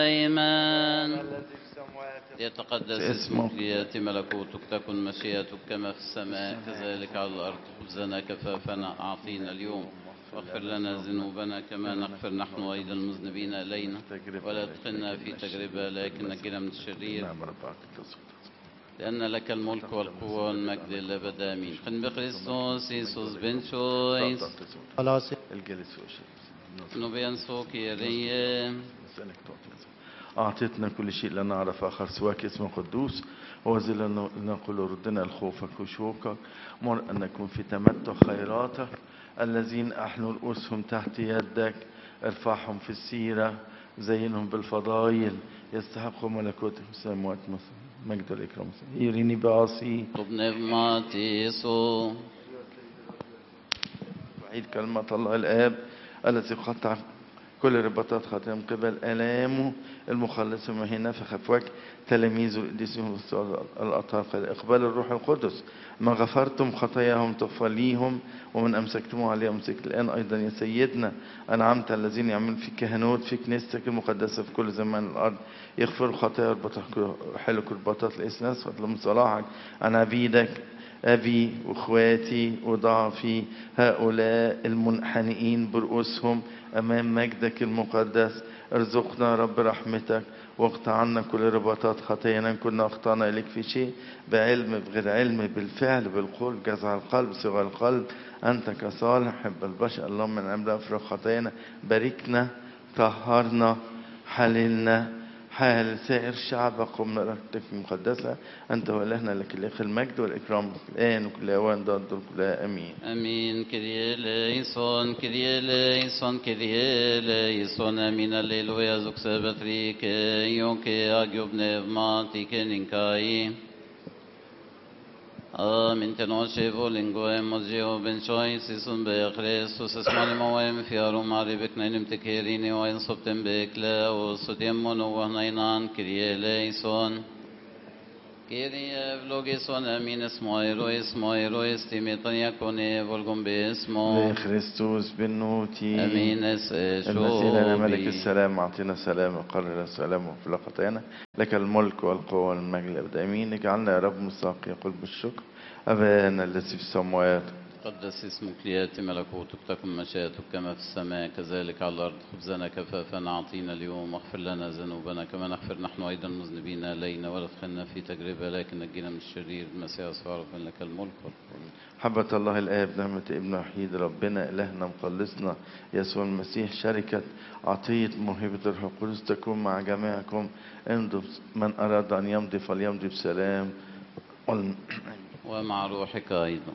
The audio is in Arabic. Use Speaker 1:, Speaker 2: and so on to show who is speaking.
Speaker 1: أيمان
Speaker 2: الذي في السماوات
Speaker 1: يتقدس اسمك ليأتي ملكوتك تكن مشيئتك كما في السماء كذلك على الأرض خبزنا كفافنا أعطينا اليوم واغفر لنا ذنوبنا كما نغفر نحن أيضا المذنبين إلينا ولا تدخلنا في تجربة لكن نجنا من الشرير لأن لك الملك والقوة والمجد للأبد آمين. خن بخريستوس يسوس بن شويس
Speaker 3: خلاص
Speaker 2: الجلس
Speaker 1: نبيان سوكي ريم
Speaker 2: أعطيتنا كل شيء لا نعرف آخر سواك اسم قدوس وزل نقول ردنا لخوفك وشوكك مر أن نكون في تمتع خيراتك الذين أحنوا رؤوسهم تحت يدك ارفعهم في السيرة زينهم بالفضائل يستحقوا ملكوتك في السماوات مجد الإكرام يريني بعصي
Speaker 1: بنغماتيسو
Speaker 2: وعيد كلمة الله الآب الذي قطع كل رباطات خطايا من قبل آلامه المخلص ما هنا في خفواك تلاميذه القديسين الأطهار إقبال الروح القدس ما غفرتم خطاياهم تغفر ليهم ومن أمسكتم عليهم أمسك الآن أيضا يا سيدنا أنعمت الذين يعملون في كهنوت في كنيستك المقدسة في كل زمان الأرض يغفروا خطايا حلو رباطات الإسناس فضل من صلاحك عن عبيدك أبي وإخواتي وضعفي هؤلاء المنحنئين برؤوسهم أمام مجدك المقدس ارزقنا رب رحمتك واقطع عنا كل رباطات خطايانا كنا أخطأنا إليك في شيء بعلم بغير علم بالفعل بالقول جزع القلب صغر القلب أنت كصالح حب البشر اللهم من أمر أفرغ خطايانا باركنا طهرنا حللنا حال سائر شعبك قمنا ركتك المقدسة أنت وإلهنا لك الإخ المجد والإكرام الآن وكل أوان ضد كلها أمين
Speaker 1: أمين كريه ليسون كريه ليسون كريه ليسون أمين الليلويا زوك سبتريك يوكي أجيب نفماتي كننكاي آمين تنوشي فولينغو إموزيو بن شوي سيسون بخريستوس اسمالي موهم في أروم عربك نينم تكيريني وإن صبتم بكلا وصديمون وهنينان كريه ليسون كيريه فلوغيسون أمين اسمو استيميطن يكوني فولغم باسمو
Speaker 2: لخريستوس بالنوتي
Speaker 1: أمين
Speaker 2: المسيح لنا ملك
Speaker 1: شوبي
Speaker 2: السلام أعطينا السلام وقرر السلام وفي خطايانا لك الملك والقوة والمجد الأبد آمين اجعلنا يا رب مستحقين قلب الشكر أبانا الذي في السماوات
Speaker 1: قدس اسمك ليأتي ملكوتك تكن مشيئتك كما في السماء كذلك على الأرض خبزنا كفافنا أعطينا اليوم واغفر لنا ذنوبنا كما نغفر نحن أيضا المذنبين إلينا ولا تدخلنا في تجربة لكن نجينا من الشرير المسيح يسوع لك الملك والقوة
Speaker 2: محبة الله الآب نعمة ابن وحيد ربنا إلهنا مخلصنا يسوع المسيح شركة عطية موهبة الروح القدس تكون مع جميعكم امضوا من أراد أن يمضي فليمضي بسلام
Speaker 1: ومع روحك أيضا.